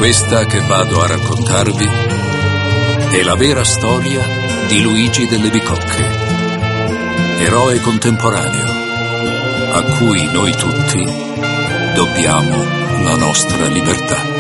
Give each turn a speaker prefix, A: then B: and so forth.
A: Questa che vado a raccontarvi è la vera storia di Luigi delle Bicocche, eroe contemporaneo a cui noi tutti dobbiamo la nostra libertà.